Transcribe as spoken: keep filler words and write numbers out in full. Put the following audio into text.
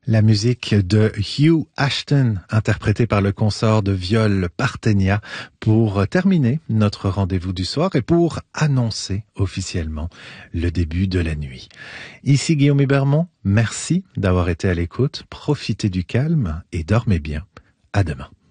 La musique de Hugh Ashton, interprétée par le consort de viol Parthenia, pour terminer notre rendez-vous du soir et pour annoncer officiellement le début de la nuit. Ici Guillaume Hébermont, merci d'avoir été à l'écoute, profitez du calme et dormez bien. À demain.